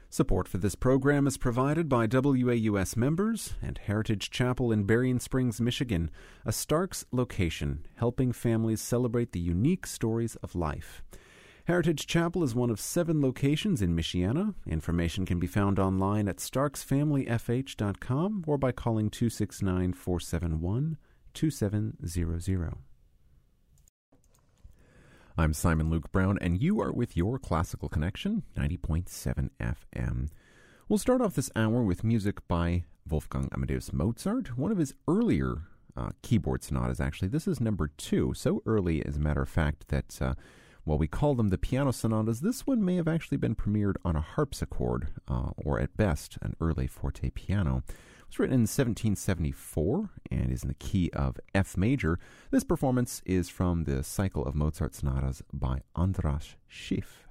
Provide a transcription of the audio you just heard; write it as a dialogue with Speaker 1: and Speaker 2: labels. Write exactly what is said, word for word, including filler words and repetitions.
Speaker 1: Support for this program is provided by W A U S members and Heritage Chapel in Berrien Springs, Michigan, a Starks location helping families celebrate the unique stories of life. Heritage Chapel is one of seven locations in Michiana. Information can be found online at starks family f h dot com or by calling two six nine, four seven one, two seven zero zero. I'm Simon Luke Brown, and you are with your Classical Connection, ninety point seven F M. We'll start off this hour with music by Wolfgang Amadeus Mozart, one of his earlier uh, keyboard sonatas, actually. This is number two, so early, as a matter of fact, that uh, while we call them the piano sonatas, this one may have actually been premiered on a harpsichord, uh, or at best, an early forte piano. It was written in seventeen seventy-four and is in the key of F major. This performance is from the cycle of Mozart sonatas by Andras Schiff.